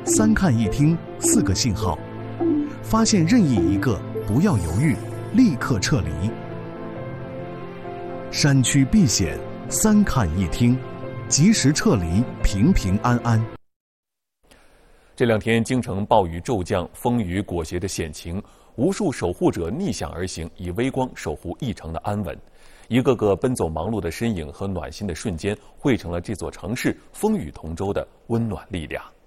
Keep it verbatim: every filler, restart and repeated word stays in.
三看一听四个信号，发现任意一个，不要犹豫，立刻撤离。山区避险，三看一听，及时撤离，平平安安。 这两天京城暴雨骤降，风雨裹挟着险情，无数守护者逆向而行，以微光守护一城的安稳。一个个奔走忙碌的身影和暖心的瞬间，汇成了这座城市风雨同舟的温暖力量。